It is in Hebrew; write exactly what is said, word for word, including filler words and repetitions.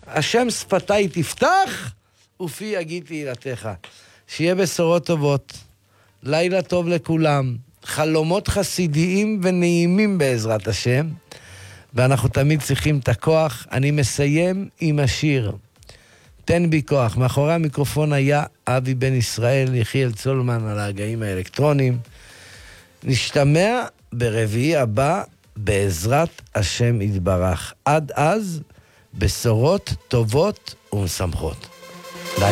השם שפתיי תפתח, ופי יגיד תהילתך. שיהיה בשורות טובות, לילה טוב לכולם, חלומות חסידיים ונעימים בעזרת השם, ואנחנו תמיד צריכים את הכוח. אני מסיים עם השיר, תן בי כוח. מאחורי המיקרופון היה אבי בן ישראל, יחיאל צולמן על ההגאים האלקטרונים. נשתמע ברביעי הבא, בעזרת השם יתברך. עד אז, בשורות טובות ומשמחות.